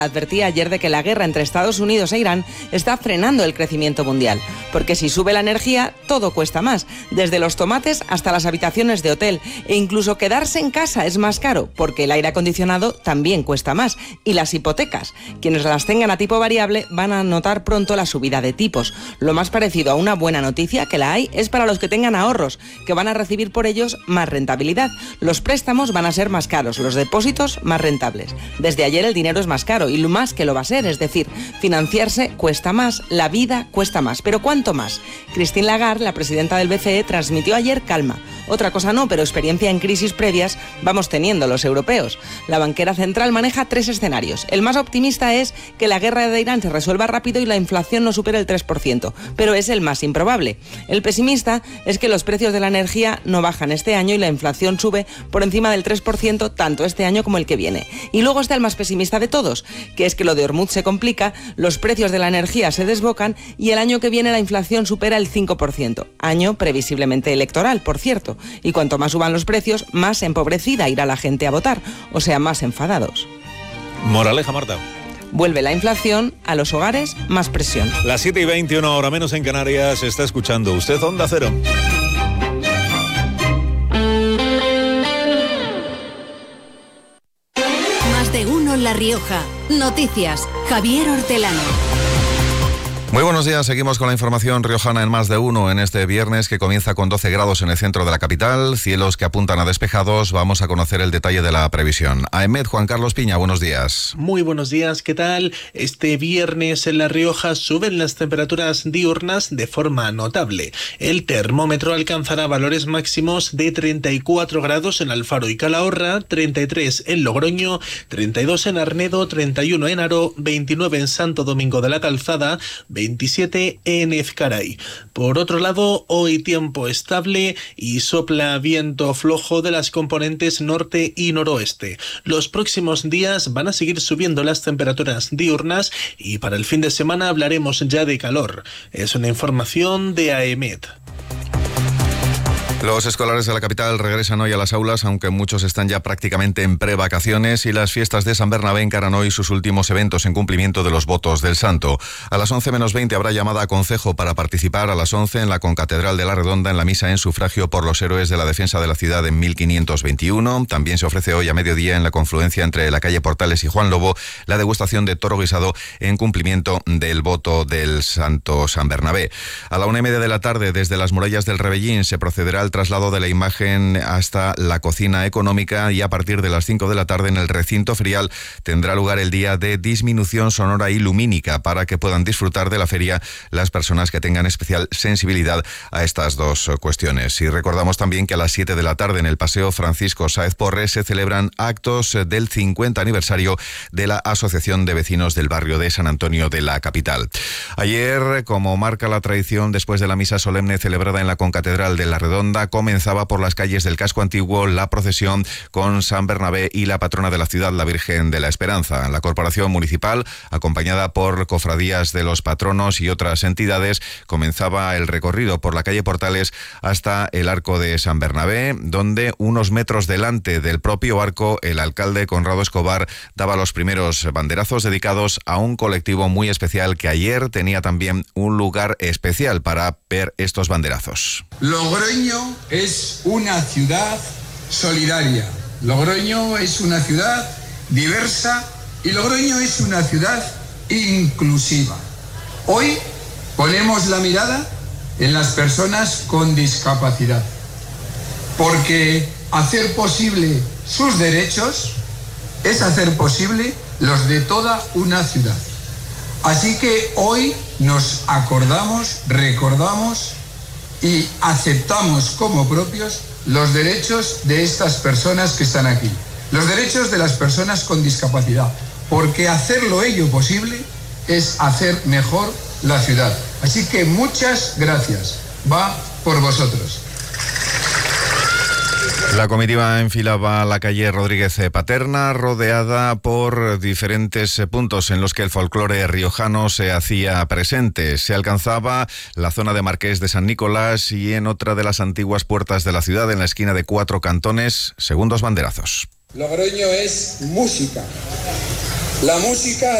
Advertía ayer de que la guerra entre Estados Unidos e Irán está frenando el crecimiento mundial, porque si sube la energía, todo cuesta más, desde los tomates hasta las habitaciones de hotel, e incluso quedarse en casa es más caro, porque el aire acondicionado también cuesta más, y las hipotecas. Quienes las tengan a tipo variable van a notar pronto la subida de tipos. Lo más parecido a una buena noticia, que la hay, es para los que tengan ahorros, que van a recibir por ellos más rentabilidad. Los préstamos van a ser más caros, los depósitos más rentables. Desde ayer el dinero es más caro, y lo más que lo va a ser, es decir, financiarse cuesta más, la vida cuesta más. ¿Pero cuánto más? Christine Lagarde, la presidenta del BCE, transmitió ayer calma. Otra cosa no, pero experiencia en crisis previas vamos teniendo los europeos. La banquera central maneja 3 escenarios. El más optimista es que la guerra de Irán se resuelva rápido y la inflación no supere el 3%, pero es el más improbable. El pesimista es que los precios de la energía no bajan este año y la inflación sube por encima del 3% tanto este año como el que viene. Y luego está el más pesimista de todos, que es que lo de Hormuz se complica, los precios de la energía se desbocan y el año que viene la inflación supera el 5%. Año previsiblemente electoral, por cierto. Y cuanto más suban los precios, más empobrecida irá la gente a votar, o sea, más enfadados. Moraleja, Marta. Vuelve la inflación, a los hogares más presión. Las 7:20, una hora menos en Canarias, está escuchando usted Onda Cero. Más de uno en La Rioja. Noticias, Javier Hortelano. Muy buenos días, seguimos con la información riojana en Más de Uno en este viernes que comienza con 12 grados en el centro de la capital, cielos que apuntan a despejados. Vamos a conocer el detalle de la previsión. AEMET, Juan Carlos Piña, buenos días. Muy buenos días, ¿qué tal? Este viernes en La Rioja suben las temperaturas diurnas de forma notable. El termómetro alcanzará valores máximos de 34 grados en Alfaro y Calahorra, 33 en Logroño, 32 en Arnedo, 31 en Haro, 29 en Santo Domingo de la Calzada, 27 en Ezcaray. Por otro lado, hoy tiempo estable y sopla viento flojo de las componentes norte y noroeste. Los próximos días van a seguir subiendo las temperaturas diurnas y para el fin de semana hablaremos ya de calor. Es una información de AEMET. Los escolares de la capital regresan hoy a las aulas, aunque muchos están ya prácticamente en prevacaciones, y las fiestas de San Bernabé encaran hoy sus últimos eventos en cumplimiento de los votos del santo. A las 11:20 habrá llamada a concejo para participar a las 11 en la Concatedral de la Redonda en la misa en sufragio por los héroes de la defensa de la ciudad en 1521. También se ofrece hoy a mediodía en la confluencia entre la calle Portales y Juan Lobo la degustación de toro guisado en cumplimiento del voto del santo San Bernabé. A la 1:30 de la tarde, desde las murallas del Rebellín, se procederá al traslado de la imagen hasta la cocina económica, y a partir de las 5 de la tarde en el recinto ferial tendrá lugar el día de disminución sonora y lumínica para que puedan disfrutar de la feria las personas que tengan especial sensibilidad a estas dos cuestiones. Y recordamos también que a las 7 de la tarde en el Paseo Francisco Sáez Porres se celebran actos del 50 aniversario de la Asociación de Vecinos del Barrio de San Antonio de la capital. Ayer, como marca la tradición, después de la misa solemne celebrada en la Concatedral de la Redonda, comenzaba por las calles del casco antiguo la procesión con San Bernabé y la patrona de la ciudad, la Virgen de la Esperanza. La Corporación Municipal, acompañada por cofradías de los patronos y otras entidades, comenzaba el recorrido por la calle Portales hasta el Arco de San Bernabé, donde unos metros delante del propio arco el alcalde Conrado Escobar daba los primeros banderazos dedicados a un colectivo muy especial que ayer tenía también un lugar especial para ver estos banderazos. Logroño es una ciudad solidaria, Logroño es una ciudad diversa y Logroño es una ciudad inclusiva. Hoy ponemos la mirada en las personas con discapacidad, porque hacer posible sus derechos es hacer posible los de toda una ciudad. Así que hoy nos acordamos, recordamos y aceptamos como propios los derechos de estas personas que están aquí, los derechos de las personas con discapacidad, porque hacerlo ello posible es hacer mejor la ciudad. Así que muchas gracias, va por vosotros. La comitiva enfilaba la calle Rodríguez Paterna, rodeada por diferentes puntos en los que el folclore riojano se hacía presente. Se alcanzaba la zona de Marqués de San Nicolás y en otra de las antiguas puertas de la ciudad, en la esquina de Cuatro Cantones, segundos banderazos. Logroño es música, La música